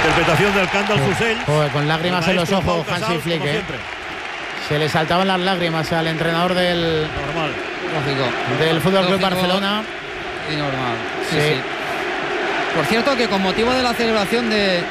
interpretación del Kendall Hussein. Con lágrimas en los ojos, Hansi Flick. Se le saltaban las lágrimas al entrenador del Fútbol Club Barcelona. Y normal. Sí. Por cierto, que con motivo de la celebración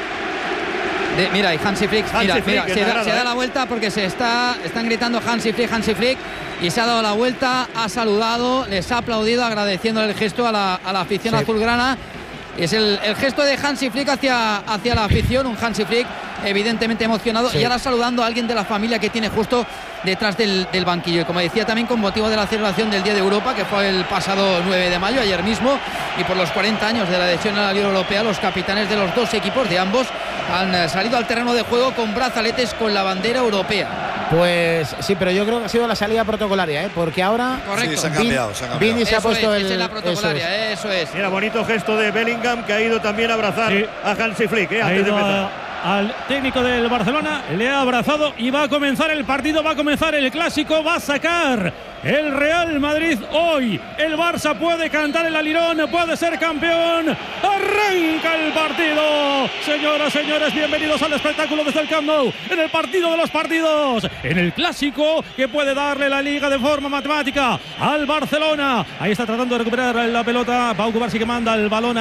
mira, y Hansi Flick, se da la vuelta porque están gritando Hansi Flick, y se ha dado la vuelta, ha saludado, les ha aplaudido, agradeciéndole el gesto a la afición azulgrana. Es el gesto de Hansi Flick hacia la afición, un Hansi Flick evidentemente emocionado, y ahora saludando a alguien de la familia que tiene justo detrás del banquillo. Y como decía, también con motivo de la celebración del Día de Europa, que fue el pasado 9 de mayo, ayer mismo, y por los 40 años de la adhesión a la Liga Europea, los capitanes de los dos equipos, de ambos, han salido al terreno de juego con brazaletes con la bandera europea. Pues sí, pero yo creo que ha sido la salida protocolaria, porque ahora correcto. Sí, se ha cambiado. Vini se ha puesto es la protocolaria, eso es. Mira, bonito gesto de Bellingham, que ha ido también a abrazar a Hansi Flick, antes de empezar. Al técnico del Barcelona le ha abrazado y va a comenzar el partido, va a comenzar el clásico, va a sacar el Real Madrid hoy. El Barça puede cantar el alirón, puede ser campeón. Arranca el partido. Señoras, señores, bienvenidos al espectáculo desde el Camp Nou, en el partido de los partidos, en el clásico que puede darle la Liga de forma matemática al Barcelona. Ahí está tratando de recuperar la pelota Pau Cubarsí, que manda el balón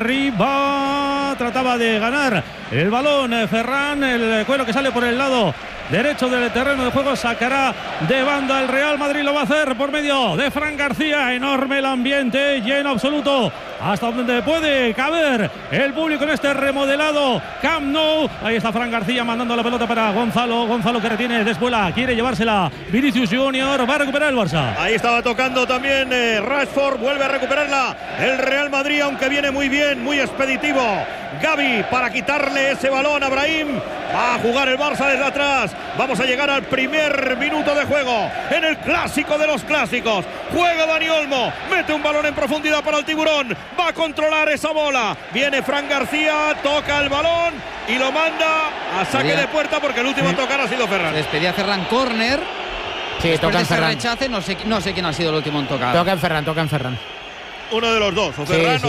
arriba. Trataba de ganar el balón Ferran, el cuero que sale por el lado derecho del terreno de juego, sacará de banda el Real Madrid, lo va a hacer por medio de Fran García. Enorme el ambiente, lleno absoluto, hasta donde puede caber el público en este remodelado Camp Nou. Ahí está Fran García mandando la pelota para Gonzalo que retiene, desvuela, quiere llevársela Vinicius Junior, va a recuperar el Barça. Ahí estaba tocando también Rashford, vuelve a recuperarla el Real Madrid, aunque viene muy bien, muy expeditivo Gavi para quitarle ese balón a Brahim. Va a jugar el Barça desde atrás. Vamos a llegar al primer minuto de juego en el clásico de los clásicos. Juega Dani Olmo, mete un balón en profundidad para el Tiburón, va a controlar esa bola. Viene Fran García, toca el balón y lo manda a saque de puerta, porque el último en tocar ha sido Ferran. Despedía Ferran, córner. Sí, toca en Ferran. Rechace, no sé quién ha sido el último en tocar. Toca en Ferran. Uno de los dos, o Ferran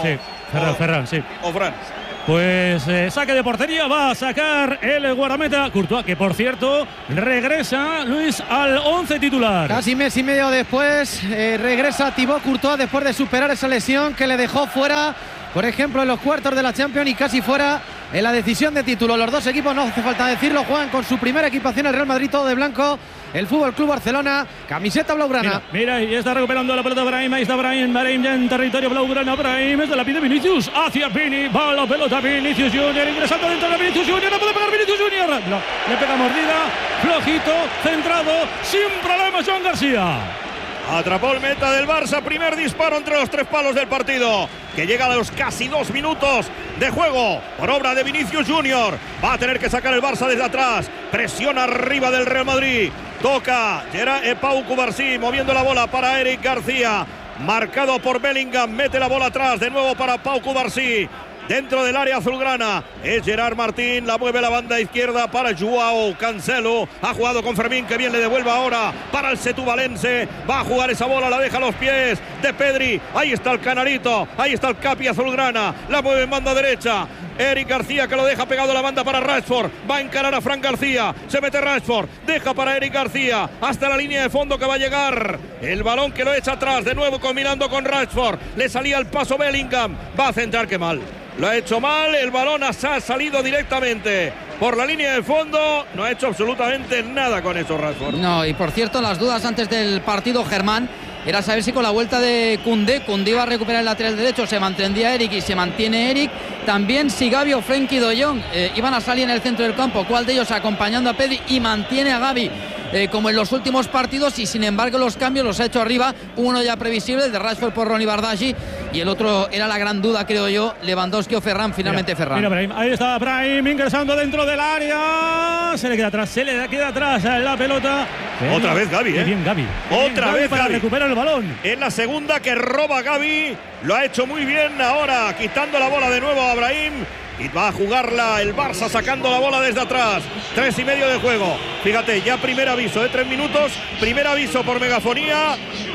Ferran, sí. O Fran. Pues saque de portería, va a sacar el guardameta Courtois, que por cierto regresa, Luis, al 11 titular. Casi mes y medio después regresa Thibaut Courtois después de superar esa lesión que le dejó fuera, por ejemplo, en los cuartos de la Champions, y casi fuera en la decisión de título. Los dos equipos, no hace falta decirlo, juegan con su primera equipación, el Real Madrid todo de blanco, el Fútbol Club Barcelona camiseta blaugrana. Mira, y está recuperando la pelota Brahim. Ahí está Brahim ya en territorio blaugrana. Brahim, se la pide Vinicius hacia Vini, va la pelota Vinicius Junior, ingresando dentro de Vinicius Junior, no puede pegar Vinicius Junior, no, le pega mordida, flojito, centrado, sin problemas Joan García. Atrapó el meta del Barça, primer disparo entre los tres palos del partido, que llega a los casi 2 minutos de juego por obra de Vinicius Junior. Va a tener que sacar el Barça desde atrás, presión arriba del Real Madrid, toca Pau Cubarsí moviendo la bola para Eric García, marcado por Bellingham, mete la bola atrás de nuevo para Pau Cubarsí. Dentro del área azulgrana es Gerard Martín, la mueve la banda izquierda para Joao Cancelo, ha jugado con Fermín, que bien le devuelve ahora para el setubalense, va a jugar esa bola, la deja a los pies de Pedri, ahí está el Canarito, ahí está el Capi azulgrana, la mueve en banda derecha, Eric García, que lo deja pegado a la banda para Rashford, va a encarar a Fran García, se mete Rashford, deja para Eric García, hasta la línea de fondo que va a llegar, el balón que lo echa atrás, de nuevo combinando con Rashford, le salía el paso Bellingham, va a centrar, que mal. Lo ha hecho mal, el balón ha salido directamente por la línea de fondo, no ha hecho absolutamente nada con eso Rashford. No, y por cierto, las dudas antes del partido, Germán, era saber si con la vuelta de Koundé iba a recuperar el lateral derecho, se mantendría Eric y se mantiene Eric. También si Gavi o Frenkie de Jong iban a salir en el centro del campo, cuál de ellos acompañando a Pedri y mantiene a Gavi como en los últimos partidos, y sin embargo los cambios los ha hecho arriba, uno ya previsible, el de Rashford por Ronny Bardghji, y el otro era la gran duda, creo yo, Lewandowski o Ferran, finalmente Ferran. Mira Brahim, ahí está Brahim ingresando dentro del área, se le queda atrás la pelota. Otra vez Gavi, Bien Gavi. Otra vez para Gavi. recuperar el balón. En la segunda que roba Gavi, lo ha hecho muy bien ahora, quitando la bola de nuevo a Brahim. Y va a jugarla el Barça sacando la bola desde atrás. 3:30 de juego. Fíjate, ya primer aviso de 3 minutos. Primer aviso por megafonía.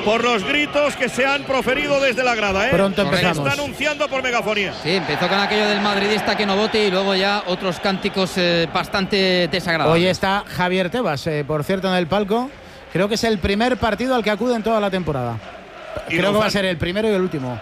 por los gritos que se han proferido desde la grada. Pronto Se empezamos. está anunciando por megafonía. Sí, empezó con aquello del madridista que no vote y luego ya otros cánticos bastante desagradables. Hoy está Javier Tebas, por cierto, en el palco. Creo que es el primer partido al que acude en toda la temporada. Creo que va a ser el primero y el último.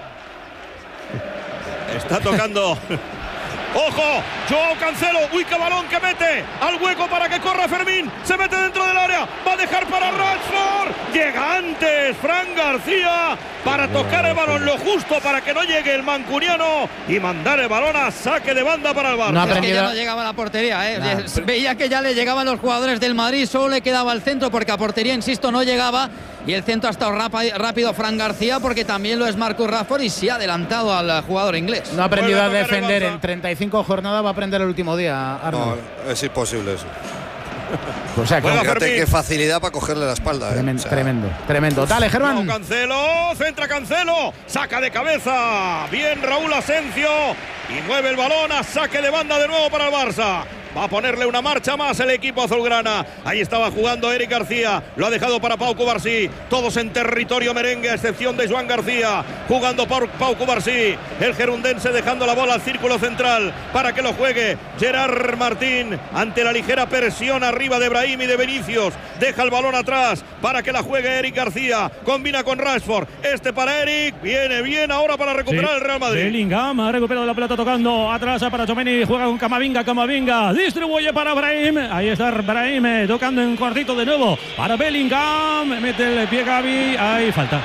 Está tocando. ¡Ojo! Joao Cancelo. ¡Uy, qué balón que mete! Al hueco para que corra Fermín. Se mete dentro del área. Va a dejar para Rashford. Llega antes Fran García para tocar el balón lo justo para que no llegue el mancuniano y mandar el balón a saque de banda para el Barça. No, es que ya no llegaba a la portería, ¿eh? Nah. Veía que ya le llegaban los jugadores del Madrid, solo le quedaba el centro porque a portería, insisto, no llegaba. Y el centro ha estado rápido Fran García porque también lo es Marcus Rashford y se ha adelantado al jugador inglés. No ha aprendido a Vuelve a tocar defender el Barça. en 35 jornadas, va a aprender el último día, Arnold. No, es imposible eso. O sea, Juega Fíjate Fermín. qué facilidad para cogerle la espalda. tremendo, O sea, tremendo. Dale, Joao Germán. Cancelo, centra Cancelo, saca de cabeza. Bien Raúl Asensio y mueve el balón a saque de banda de nuevo para el Barça. Va a ponerle una marcha más el equipo azulgrana. Ahí estaba jugando Eric García. Lo ha dejado para Pau Cubarsí. Todos en territorio merengue, a excepción de Joan García. Jugando Pau Cubarsí. El gerundense dejando la bola al círculo central para que lo juegue Gerard Martín. Ante la ligera presión arriba de Brahim y de Vinicius. Deja el balón atrás para que la juegue Eric García. Combina con Rashford. Este para Eric. Viene bien ahora para recuperar el Real Madrid. Bellingham ha recuperado la pelota tocando atrás para Tchouaméni, juega con Camavinga, distribuye para Brahim, ahí está Brahim tocando en cortito de nuevo para Bellingham, mete el pie Gavi, ahí falta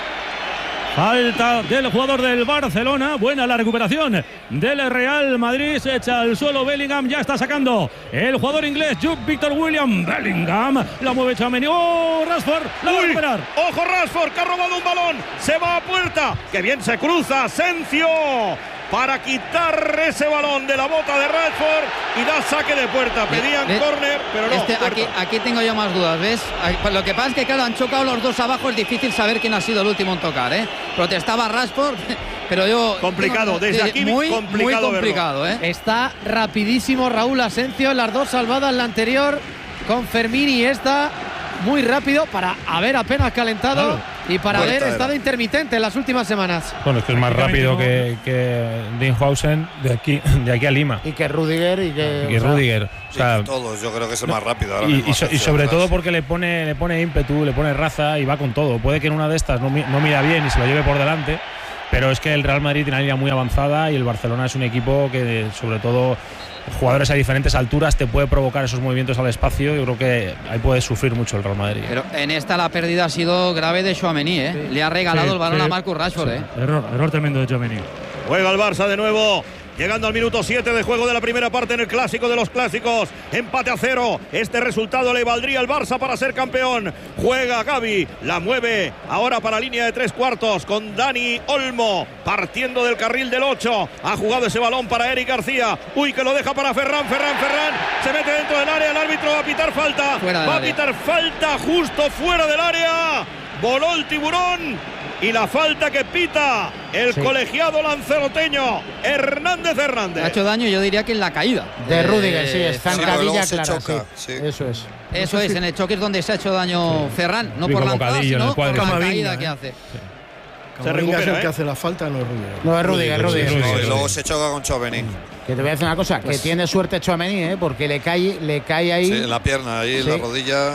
del jugador del Barcelona. Buena la recuperación del Real Madrid. Se echa al suelo Bellingham. Ya está sacando el jugador inglés Jude Victor William. Bellingham la mueve Tchouaméni. ¡Oh, Rashford! La va a recuperar. Ojo Rashford, que ha robado un balón. Se va a puerta. Que bien se cruza Asensio para quitar ese balón de la bota de Rashford y da saque de puerta. Pedían córner, pero no. Aquí tengo yo más dudas, ¿ves? Lo que pasa es que, claro, han chocado los dos abajo. Es difícil saber quién ha sido el último en tocar, ¿eh? Protestaba Rashford, pero yo... Complicado, desde aquí muy complicado complicado, ¿eh? Está rapidísimo Raúl Asensio. Las dos salvadas, la anterior con Fermín y esta muy rápido para haber apenas calentado. Claro. Y para Vuelta haber era. estado intermitente en las últimas semanas. Bueno, es que es más rápido que Dinhausen de aquí a Lima. Y que Rudiger y que Rudiger. O sea, todos, yo creo que es el más rápido ahora y mismo, sobre atrás. todo porque le pone ímpetu, le pone raza y va con todo. Puede que en una de estas no mira bien y se lo lleve por delante, pero es que el Real Madrid tiene una línea muy avanzada y el Barcelona es un equipo que, sobre todo, jugadores a diferentes alturas te puede provocar esos movimientos al espacio. Yo creo que ahí puede sufrir mucho el Real Madrid. Pero en esta la pérdida ha sido grave de Tchouaméni, ¿eh? Sí. Le ha regalado el balón Sí. a Marcus Rashford, ¿eh? Error tremendo de Tchouaméni. Juega el Barça de nuevo. Llegando al minuto 7 de juego de la primera parte en el clásico de los clásicos. Empate a 0. Este resultado le valdría al Barça para ser campeón. Juega Gavi. La mueve ahora para línea de 3/4 con Dani Olmo. Partiendo del carril del 8. Ha jugado ese balón para Eric García. Uy, que lo deja para Ferran. Se mete dentro del área. El árbitro va a pitar falta. Va a pitar falta justo fuera del área. Voló el tiburón. Y la falta que pita el colegiado lanzaroteño Hernández. Le ha hecho daño, yo diría que en la caída. de Rudiger, sí, es pero luego zancadilla se clara. choca, Sí. sí. Eso es. Eso es, en el choque es donde se ha hecho daño Ferran, no Sí, por la como entrada, bocadillo en el sino por la cuadro. caída que hace. Se recupera, es el que hace la falta, no es Rudiger. No es Rudiger. No, y luego se choca con Tchouaméni. Que te voy a decir una cosa, que tiene suerte Tchouaméni, porque le cae ahí. Sí, en la pierna, ahí en la rodilla.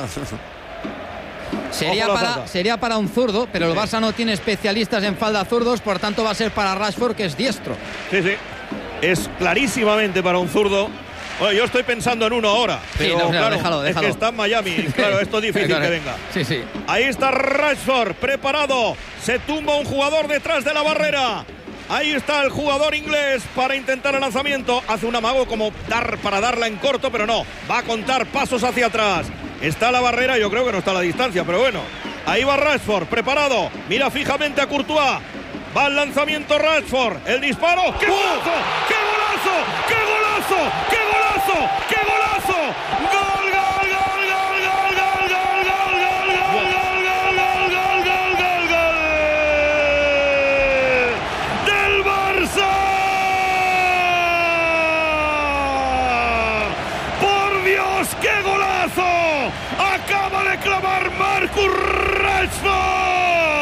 Sería para un zurdo, pero el Barça no tiene especialistas en falda zurdos, por tanto va a ser para Rashford, que es diestro. Sí. Es clarísimamente para un zurdo. Bueno, yo estoy pensando en uno ahora, pero no, claro, déjalo. es que está en Miami. Claro, esto es difícil que venga. Sí. Ahí está Rashford, preparado. Se tumba un jugador detrás de la barrera. Ahí está el jugador inglés para intentar el lanzamiento. Hace un amago como para darla en corto, pero no. Va a contar pasos hacia atrás. Está la barrera, yo creo que no está a la distancia, pero bueno. Ahí va Rashford, preparado. Mira fijamente a Courtois. Va el lanzamiento Rashford. El disparo. ¡Qué golazo! ¡Qué golazo! ¡Qué golazo! ¡Qué golazo! ¡Qué golazo! ¡Gol, gol, gol, gol, gol, gol, gol, gol, gol, gol, gol, gol, gol! ¡Del Barça! ¡Por Dios, qué golazo! Acaba de clavar Marcus Rashford.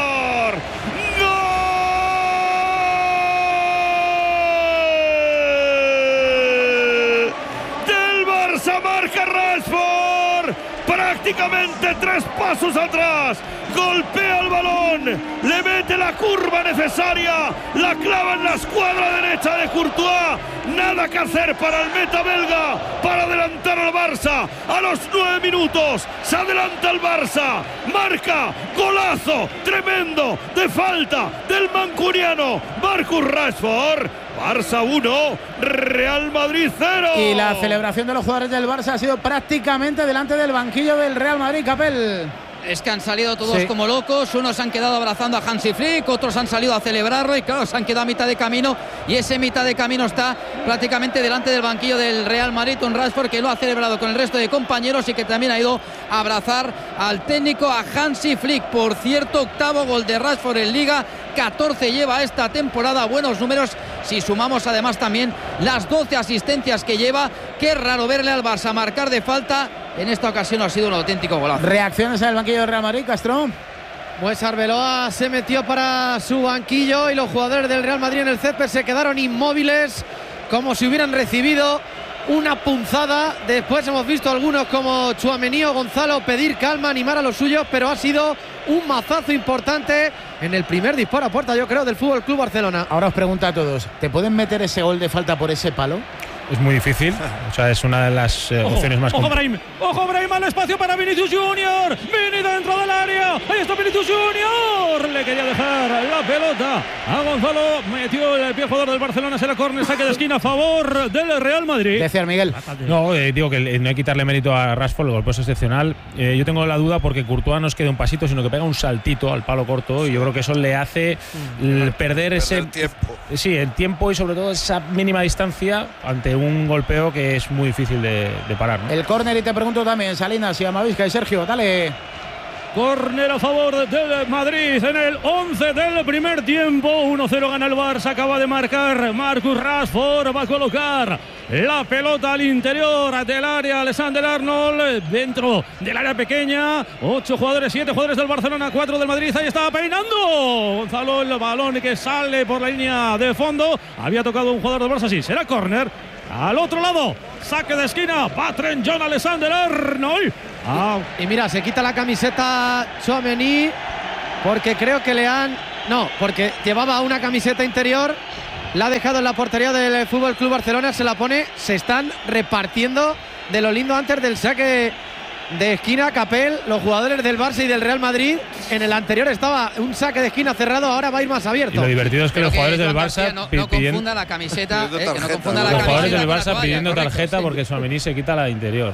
prácticamente 3 pasos atrás, golpea el balón, le mete la curva necesaria, la clava en la escuadra derecha de Courtois. Nada que hacer para el meta belga para adelantar al Barça. A los 9 minutos se adelanta el Barça, marca, golazo tremendo de falta del mancuniano Marcus Rashford. Barça 1, Real Madrid 0. Y la celebración de los jugadores del Barça ha sido prácticamente delante del banquillo del Real Madrid, Capel. Es que han salido todos como locos, unos han quedado abrazando a Hansi Flick, otros han salido a celebrarlo y claro, se han quedado a mitad de camino y ese mitad de camino está prácticamente delante del banquillo del Real Madrid, un Rashford que lo ha celebrado con el resto de compañeros y que también ha ido a abrazar al técnico, a Hansi Flick. Por cierto, 8º gol de Rashford en Liga, 14 lleva esta temporada, buenos números si sumamos además también las 12 asistencias que lleva. Qué raro verle al Barça marcar de falta. En esta ocasión ha sido un auténtico golazo. ¿Reacciones al banquillo del Real Madrid, Castro? Pues Arbeloa se metió para su banquillo y los jugadores del Real Madrid en el césped se quedaron inmóviles, como si hubieran recibido una punzada. Después hemos visto algunos como Tchouaméni o Gonzalo pedir calma, animar a los suyos, pero ha sido un mazazo importante en el primer disparo a puerta, yo creo, del Fútbol Club Barcelona. Ahora os pregunto a todos, ¿te pueden meter ese gol de falta por ese palo? Es muy difícil, o sea, es una de las opciones más complicadas. Ojo, Brahim, al espacio para Vinicius Junior. Vini dentro del área. Ahí está Vinicius Junior. Le quería dejar la pelota a Gonzalo. Metió el pie jugador del Barcelona. Será córner, saque de esquina a favor del Real Madrid. Decía Miguel. No, digo que no hay que quitarle mérito a Rashford, el golpe es excepcional. Yo tengo la duda porque Courtois no es que dé un pasito, sino que pega un saltito al palo corto y yo creo que eso le hace perder ese tiempo. Sí, el tiempo y sobre todo esa mínima distancia ante un golpeo que es muy difícil de parar, ¿no? El córner, y te pregunto también, Salinas y Amavisca y Sergio, dale. Córner a favor del Madrid en el 11 del primer tiempo. 1-0 gana el Barça, acaba de marcar Marcus Rashford, va a colocar la pelota al interior del área. Alexander-Arnold dentro del área pequeña. 8 jugadores, 7 jugadores del Barcelona, 4 del Madrid. Ahí está peinando Gonzalo el balón que sale por la línea de fondo. Había tocado un jugador del Barça, sí, será córner. Al otro lado, saque de esquina, va Trent John Alexander-Arnold. Y mira, se quita la camiseta Tchouaméni porque creo que le han... No, porque llevaba una camiseta interior, la ha dejado en la portería del Fútbol Club Barcelona, se la pone, se están repartiendo de lo lindo antes del saque de esquina. Capel, los jugadores del Barça y del Real Madrid, en el anterior estaba un saque de esquina cerrado, ahora va a ir más abierto. Y lo divertido es que los jugadores del Barça no confunda la camiseta, que no confunda la los camiseta. Jugadores del Barça pidiendo tarjeta porque Tchouaméni se quita la interior.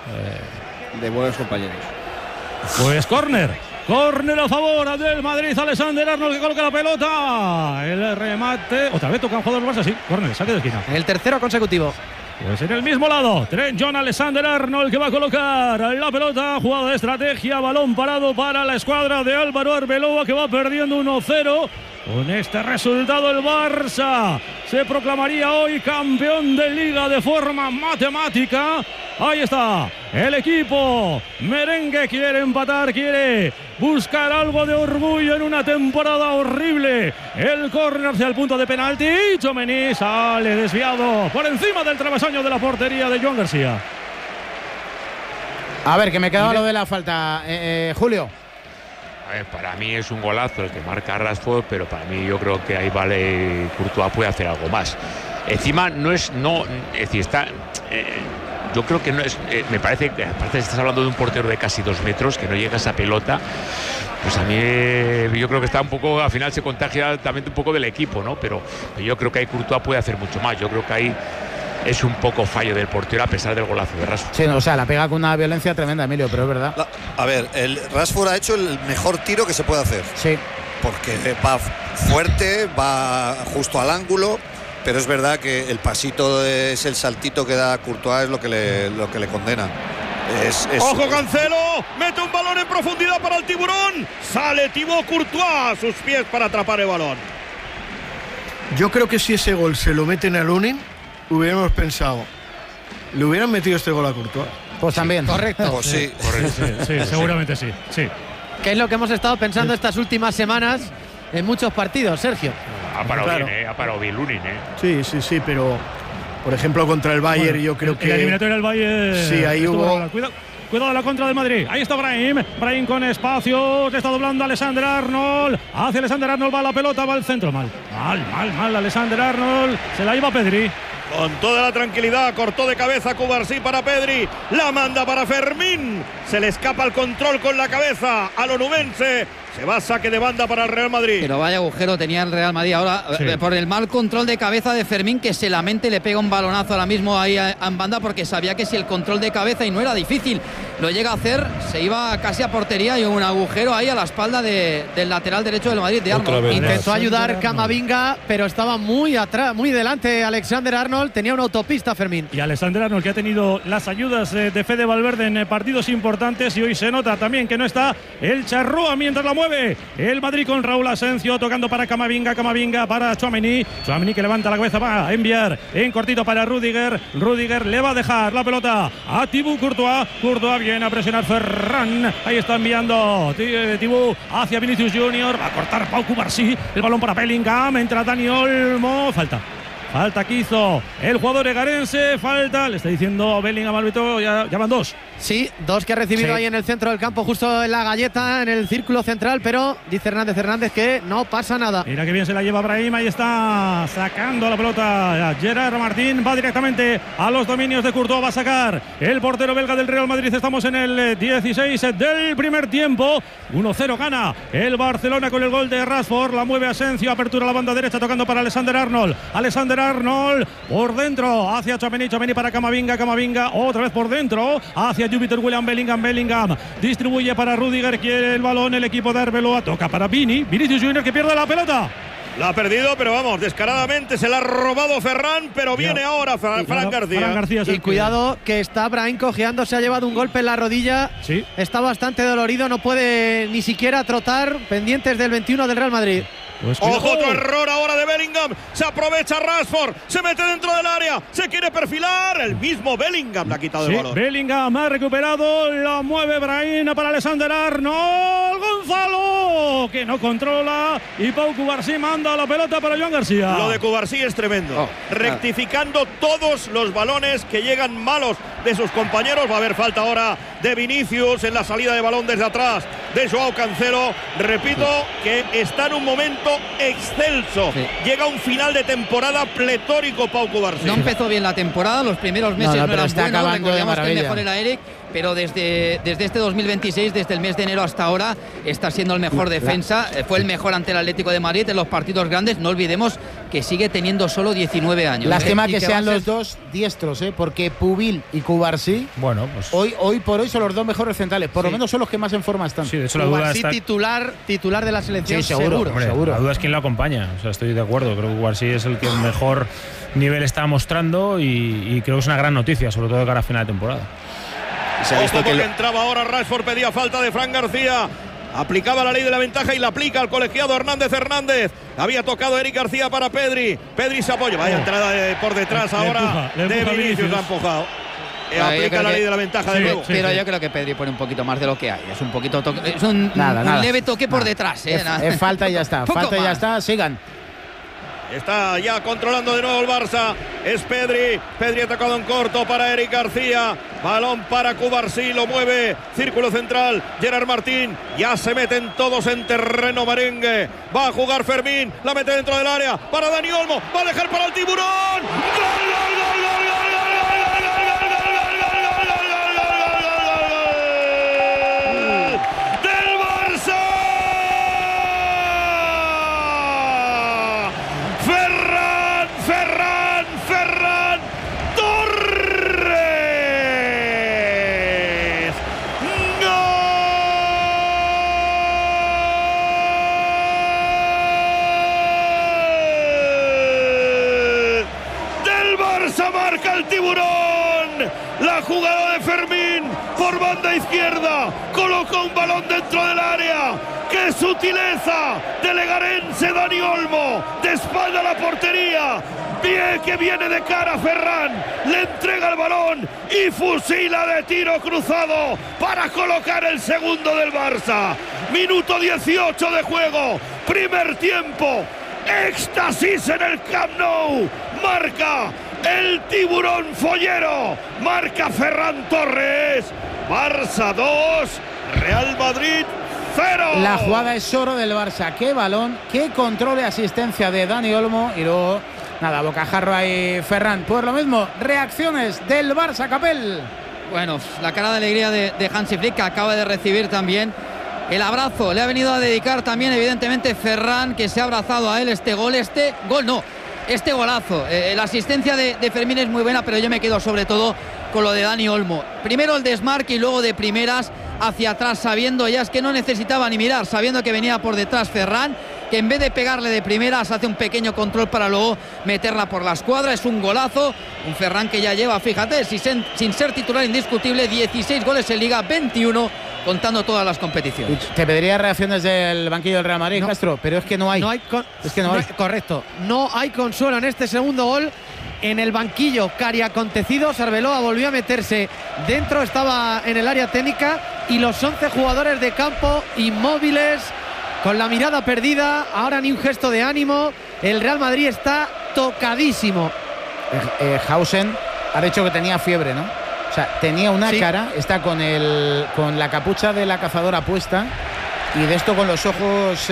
De buenos compañeros. Pues córner a favor del Madrid. Alexander-Arnold que coloca la pelota. El remate. Otra vez toca un jugador del Barça, sí. Córner, saque de esquina. El tercero consecutivo. Pues en el mismo lado, Trent John Alexander-Arnold que va a colocar la pelota, jugada de estrategia, balón parado para la escuadra de Álvaro Arbeloa que va perdiendo 1-0. Con este resultado el Barça se proclamaría hoy campeón de Liga de forma matemática. Ahí está, el equipo merengue quiere empatar, quiere buscar algo de orgullo en una temporada horrible. El córner hacia el punto de penalti. Tchouaméni sale desviado por encima del travesaño de la portería de Joan García. A ver, que me quedaba lo de la falta. Julio. A ver, para mí es un golazo el que marca Rashford, pero para mí yo creo que ahí vale, Courtois puede hacer algo más. Encima es decir, está... yo creo que no es, me parece que aparte estás hablando de un portero de casi 2 metros que no llega a esa pelota, pues a mí yo creo que está un poco, al final se contagia también un poco del equipo, ¿no? Pero yo creo que ahí Courtois puede hacer mucho más. Yo creo que ahí es un poco fallo del portero a pesar del golazo de Rashford. Sí, o sea, la pega con una violencia tremenda, Emilio, pero es verdad. A ver, el Rashford ha hecho el mejor tiro que se puede hacer. Sí. Porque va fuerte, va justo al ángulo. Pero es verdad que el pasito es el saltito que da Courtois, es lo que le condena. ¡Ojo, Cancelo! Mete un balón en profundidad para el tiburón. Sale Thibaut Courtois a sus pies para atrapar el balón. Yo creo que si ese gol se lo meten a Lunin, hubiéramos pensado, ¿le hubieran metido este gol a Courtois? Pues también. Correcto. Pues sí. Sí, seguramente sí. Que es lo que hemos estado pensando estas últimas semanas en muchos partidos, Sergio. Ha parado bien, ha parado bien Lunin, Sí, pero por ejemplo contra el Bayern yo creo que... El eliminatorio del Bayern... Sí, ahí hubo... Cuidado la contra del Madrid. Ahí está Brahim con espacio. Está doblando Alexander Arnold. Hacia Alexander Arnold va la pelota, va al centro. Mal. Alexander Arnold. Se la lleva Pedri. Con toda la tranquilidad, cortó de cabeza Cubarsí para Pedri, la manda para Fermín, se le escapa el control con la cabeza al onubense, se va a saque de banda para el Real Madrid. Pero vaya agujero tenía el Real Madrid ahora, por el mal control de cabeza de Fermín, que se lamente le pega un balonazo ahora mismo ahí en banda, porque sabía que si el control de cabeza, y no era difícil, lo llega a hacer, se iba casi a portería, y un agujero ahí a la espalda del lateral derecho del Madrid, de Arnold. Intentó ayudar Camavinga, pero estaba muy atrás, muy delante Alexander Arnold, tenía una autopista Fermín. Y Alexander Arnold, que ha tenido las ayudas de Fede Valverde en partidos importantes, y hoy se nota también que no está el Charrúa mientras la mueve el Madrid con Raúl Asensio, tocando para Camavinga para Tchouaméni, que levanta la cabeza, va a enviar en cortito para Rudiger le va a dejar la pelota a Thibaut Courtois viene a presionar Ferran, ahí está enviando Thibaut hacia Vinicius Junior, va a cortar Pau Cubarsí, el balón para Bellingham, entra Dani Olmo, falta que hizo el jugador egarense, le está diciendo Bellingham, árbitro, ya van dos. Sí, dos que ha recibido ahí en el centro del campo, justo en la galleta, en el círculo central, pero dice Hernández que no pasa nada. Mira que bien se la lleva Brahim, ahí está sacando la pelota Gerard Martín, va directamente a los dominios de Courtois, va a sacar el portero belga del Real Madrid. Estamos en el 16 del primer tiempo, 1-0 gana el Barcelona con el gol de Rashford, la mueve Asensio, apertura a la banda derecha, tocando para Alexander Arnold por dentro hacia Tchouaméni para Camavinga, otra vez por dentro hacia Jupiter William Bellingham distribuye para Rudiger, quiere el balón el equipo de Arbeloa, toca para Vinicius Junior, que pierde la pelota. La ha perdido, pero vamos, descaradamente se la ha robado Ferran, pero viene ahora Fran García. Y cuidado que está Brahim cojeando, se ha llevado un golpe en la rodilla, está bastante dolorido, no puede ni siquiera trotar, pendientes del 21 del Real Madrid. Pues ojo, otro error ahora de Bellingham, se aprovecha Rashford, se mete dentro del área, se quiere perfilar, el mismo Bellingham le ha quitado el balón. Bellingham ha recuperado, lo mueve Brahim para Alexander Arnold, Gonzalo, que no controla, y Pau Cubarsí manda la pelota para Joan García. Lo de Cubarsí es tremendo, rectificando todos los balones que llegan malos de sus compañeros. Va a haber falta ahora de Vinicius en la salida de balón desde atrás de Joao Cancelo. Repito que está en un momento excelso. Llega un final de temporada pletórico Pau Cubarsí. No empezó bien la temporada, los primeros meses no eran buenos, recordemos que el mejor era Eric, pero desde este 2026, desde el mes de enero hasta ahora, está siendo el mejor defensa, fue el mejor ante el Atlético de Madrid en los partidos grandes. No olvidemos que sigue teniendo solo 19 años. Lástima que sean los dos diestros, porque Pubil y Cubarsí, bueno, pues hoy por hoy son los dos mejores centrales, por lo menos son los que más en forma están. Sí, de hecho la duda está... titular de la selección, sí, seguro. La duda es quién lo acompaña, o sea, estoy de acuerdo, creo que Cubarsí es el que mejor nivel está mostrando, y creo que es una gran noticia, sobre todo de cara a final de temporada. Se ha visto porque entraba ahora Rashford, pedía falta de Fran García, aplicaba la ley de la ventaja y la aplica al colegiado Hernández. Había tocado Eric García para Pedri se apoya, vaya entrada por detrás ahora de Vinicius, la ha empujado. Aplica la ley de la ventaja de nuevo. Pero yo creo que Pedri pone un poquito más de lo que hay, es un poquito es un leve toque por detrás. Es falta y ya está, sigan. Está ya controlando de nuevo el Barça. Es Pedri ha tocado en corto para Eric García. Balón para Cubarsí, lo mueve. Círculo central, Gerard Martín. Ya se meten todos en terreno merengue. Va a jugar Fermín, la mete dentro del área para Dani Olmo. Va a dejar para el Tiburón. ¡Gol! Marca el Tiburón, la jugada de Fermín por banda izquierda, colocó un balón dentro del área. ¡Qué sutileza del egarense Dani Olmo! De espalda a la portería, bien que viene de cara Ferran, le entrega el balón y fusila de tiro cruzado para colocar el segundo del Barça. Minuto 18 de juego, primer tiempo, éxtasis en el Camp Nou, marca el tiburón follero. Marca Ferran Torres. Barça 2, Real Madrid 0. La jugada es oro del Barça. Qué balón, qué control y asistencia de Dani Olmo. Y luego, nada, bocajarro ahí Ferran. Por lo mismo, reacciones del Barça, Capel. Bueno, la cara de alegría de Hansi Flick, que acaba de recibir también el abrazo. Le ha venido a dedicar también, evidentemente, Ferran, que se ha abrazado a él. Este golazo. La asistencia de Fermín es muy buena, pero yo me quedo sobre todo con lo de Dani Olmo. Primero el desmarque y luego de primeras hacia atrás, sabiendo ya es que no necesitaba ni mirar, sabiendo que venía por detrás Ferran, que en vez de pegarle de primeras hace un pequeño control para luego meterla por la escuadra. Es un golazo, un Ferran que ya lleva, fíjate, sin ser titular indiscutible, 16 goles en Liga, 21 contando todas las competiciones. Te pediría reacciones del banquillo del Real Madrid, no, Castro, pero es que no hay. Es que no hay. Correcto, no hay consuelo en este segundo gol. En el banquillo, cariacontecidos, Arbeloa volvió a meterse dentro, estaba en el área técnica y los 11 jugadores de campo inmóviles, con la mirada perdida, ahora ni un gesto de ánimo. El Real Madrid está tocadísimo. Hausen ha dicho que tenía fiebre, ¿no? O sea, tenía una cara, está con la capucha de la cazadora puesta y de esto con los ojos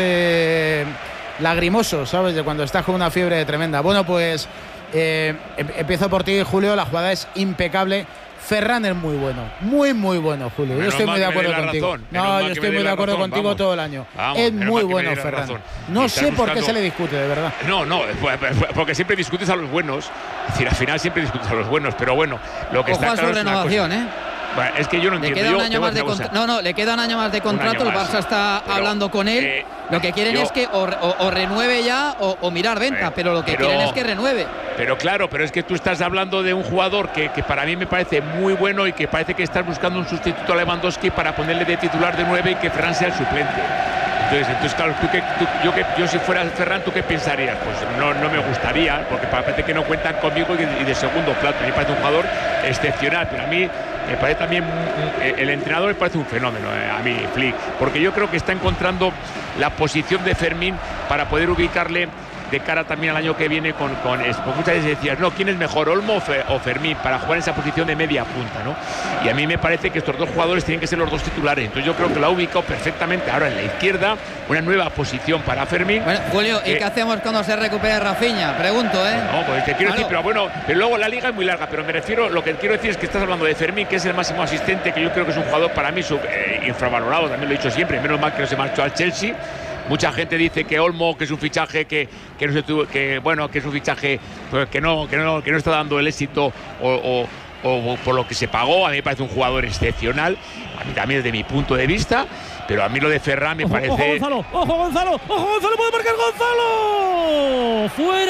lagrimosos, ¿sabes? De cuando estás con una fiebre tremenda. Bueno, pues empiezo por ti, Julio. La jugada es impecable. Ferran es muy bueno, muy bueno, Julio. Yo estoy muy de acuerdo contigo. No, yo estoy muy de acuerdo contigo todo el año. Es muy bueno Ferran. No sé por qué se le discute, de verdad. No, porque siempre discutes a los buenos. Es decir, al final siempre discutes a los buenos, pero bueno, lo que Ojo está a claro su renovación, Bueno, es que yo no entiendo. Le queda un año más de contrato. Le queda un año más de contrato. El Barça está hablando con él. Lo que quieren es que o renueve ya o mirar venta, pero lo que quieren es que renueve. Pero claro, pero es que tú estás hablando de un jugador que para mí me parece muy bueno y que parece que estás buscando un sustituto a Lewandowski para ponerle de titular de 9 y que Ferran sea el suplente. Entonces claro, yo si fuera Ferran, ¿tú qué pensarías? Pues no me gustaría, porque parece que no cuentan conmigo y de segundo plato. A mí me parece un jugador excepcional, pero a mí me parece también, el entrenador me parece un fenómeno, a mí, Flick, porque yo creo que está encontrando la posición de Fermín para poder ubicarle de cara también al año que viene con muchas veces decías, no, ¿quién es mejor, Olmo o Fermín, para jugar en esa posición de media punta, ¿no? Y a mí me parece que estos dos jugadores tienen que ser los dos titulares. Entonces yo creo que lo ha ubicado perfectamente ahora en la izquierda, una nueva posición para Fermín. Bueno, Julio, ¿y qué hacemos cuando se recupere Rafinha? Pregunto, ¿eh? No, pues te quiero decir, pero bueno, pero luego la liga es muy larga, pero me refiero, lo que quiero decir es que estás hablando de Fermín, que es el máximo asistente, que yo creo que es un jugador para mí infravalorado, también lo he dicho siempre, menos mal que no se marchó al Chelsea. Mucha gente dice que Olmo, que es un fichaje que no se tuvo, que es un fichaje que no está dando el éxito o por lo que se pagó. A mí me parece un jugador excepcional, a mí también desde mi punto de vista, pero a mí lo de Ferran me parece. Ojo Gonzalo, puede marcar Gonzalo.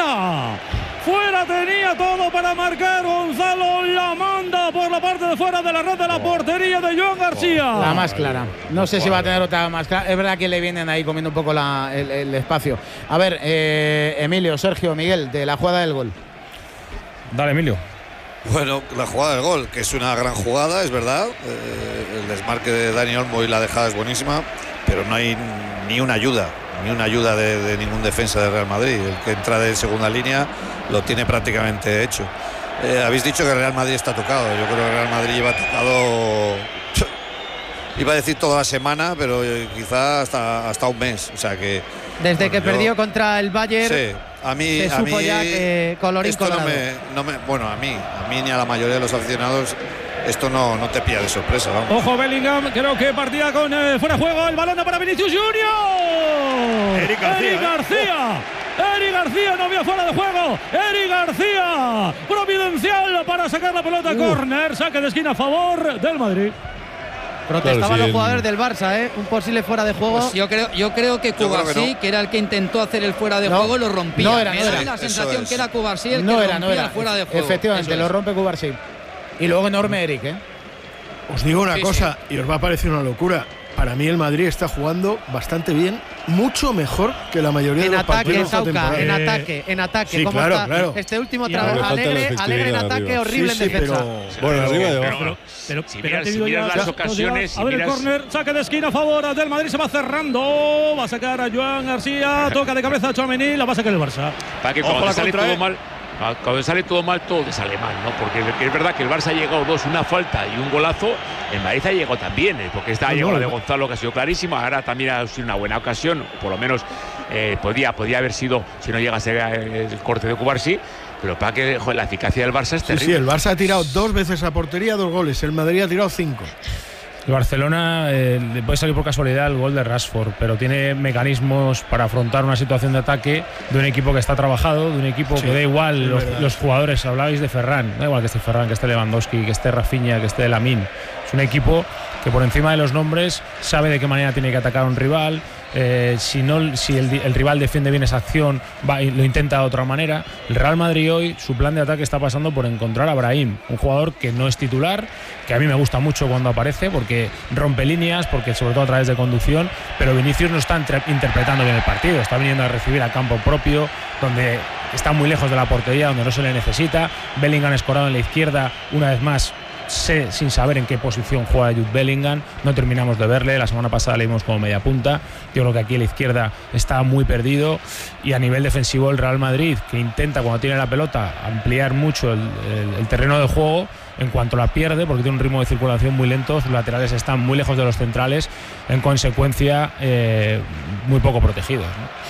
Fuera, tenía todo para marcar Gonzalo, la manda por la parte de fuera de la red de la portería de Joan García. La más clara. No sé si va a tener otra más clara. Es verdad que le vienen ahí comiendo un poco el espacio. A ver, Emilio, Sergio, Miguel, de la jugada del gol. Dale, Emilio. Bueno, la jugada del gol, que es una gran jugada, es verdad. El desmarque de Dani Olmo y la dejada es buenísima, pero no hay ni una ayuda de ningún defensa del Real Madrid. El que entra de segunda línea lo tiene prácticamente hecho. Habéis dicho que el Real Madrid está tocado. Yo creo que el Real Madrid lleva tocado, iba a decir toda la semana, pero quizá hasta un mes. O sea que desde que perdió contra el Bayern, sí, a mí ya que colorín colorado. Bueno, a mí ni a la mayoría de los aficionados esto no te pilla de sorpresa, vamos. Ojo Bellingham, creo que partía con fuera de juego, el balón para Vinicius Junior. Eric García no había fuera de juego. Eric García, providencial para sacar la pelota, córner, saque de esquina a favor del Madrid. Protestaban los jugadores del Barça, un posible fuera de juego. Pues yo creo que Cubarsí, que era el que intentó hacer el fuera de juego, lo rompía. No era. La sensación que era Cubarsí el que rompía el fuera de juego. Efectivamente, lo rompe Cubarsí. Y luego enorme Eric, Os digo una cosa, y os va a parecer una locura. Para mí el Madrid está jugando bastante bien, mucho mejor que la mayoría de los partidos de esta temporada. En ataque. Sí, claro. Este último trabajo, alegre en ataque, horrible en defensa. Bueno, arriba y abajo. Pero si miras las ocasiones. A ver, el córner, saque de esquina a favor del Madrid, se va cerrando. Va a sacar a Joan García, toca de cabeza a Tchouaméni, la va a sacar el Barça. Para que cuando te sale todo mal. Cuando sale todo mal, todo sale mal, ¿no? Porque es verdad que el Barça ha llegado una falta y un golazo. El Madrid ha llegado también, porque ha llegado la de Gonzalo, que ha sido clarísima. Ahora también ha sido una buena ocasión, por lo menos podía haber sido, si no llegase el corte de Cubarsí. Pero para que la eficacia del Barça es terrible. Sí, el Barça ha tirado 2 veces a portería, 2 goles. El Madrid ha tirado 5. El Barcelona le puede salir por casualidad el gol de Rashford, pero tiene mecanismos para afrontar una situación de ataque de un equipo que está trabajado, de un equipo que da igual los jugadores. Hablabais de Ferran, da igual que esté Ferran, que esté Lewandowski, que esté Rafinha, que esté Lamine. Es un equipo que por encima de los nombres sabe de qué manera tiene que atacar a un rival. Si el rival defiende bien esa acción, lo intenta de otra manera. El Real Madrid hoy, su plan de ataque está pasando por encontrar a Brahim, un jugador que no es titular, que a mí me gusta mucho cuando aparece, porque rompe líneas, porque sobre todo a través de conducción, pero Vinicius no está interpretando bien el partido, está viniendo a recibir a campo propio, donde está muy lejos de la portería, donde no se le necesita. Bellingham escorado en la izquierda, una vez más sin saber en qué posición juega Jude Bellingham, no terminamos de verle. La semana pasada le vimos como media punta. Yo creo que aquí a la izquierda está muy perdido, y a nivel defensivo el Real Madrid, que intenta cuando tiene la pelota ampliar mucho el terreno de juego, en cuanto la pierde, porque tiene un ritmo de circulación muy lento, sus laterales están muy lejos de los centrales, en consecuencia muy poco protegidos, ¿no?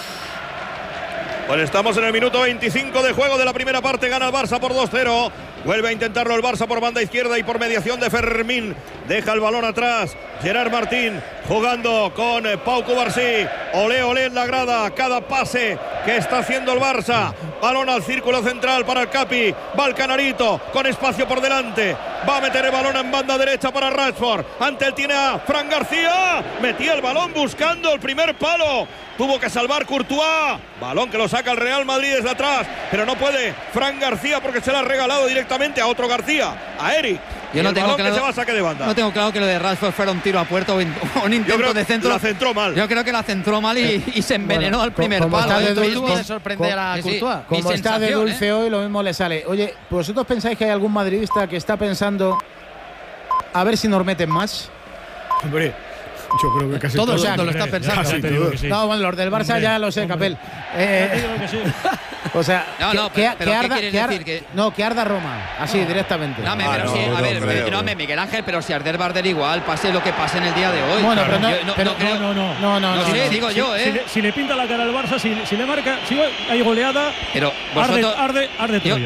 Pues estamos en el minuto 25 de juego de la primera parte. Gana el Barça por 2-0. Vuelve a intentarlo el Barça por banda izquierda y por mediación de Fermín. Deja el balón atrás Gerard Martín jugando con Pau Cubarsí. Olé en la grada. Cada pase que está haciendo el Barça. Balón al círculo central para el Capi. Va el Canarito con espacio por delante. Va a meter el balón en banda derecha para Rashford. Ante él tiene a Fran García. Metía el balón buscando el primer palo. Tuvo que salvar Courtois. Balón que lo saca el Real Madrid desde atrás. Pero no puede Fran García porque se lo ha regalado directamente a otro García, a Eric. Yo no tengo claro que se va a saque de banda. No tengo claro que lo de Rashford fuera un tiro a puerta o un intento de centro. La centró mal. Yo creo que la centró mal y se envenenó al primer palo. Tuvo de sorprender a Courtois. Como está de dulce hoy, lo mismo le sale. Oye, ¿vosotros pensáis que hay algún madridista que está pensando a ver si nos meten más? Hombre, yo creo que casi todo el mundo lo está pensando. Sí. No, bueno, los del Barça ya lo sé, Capel. O sea, que arda Roma, así directamente. Miguel Ángel, pero si arde el Bardel igual, pase lo que pase en el día de hoy. Bueno, no. Digo yo, Si le pinta la cara al Barça, si le marca, si hay goleada, pero arde todo.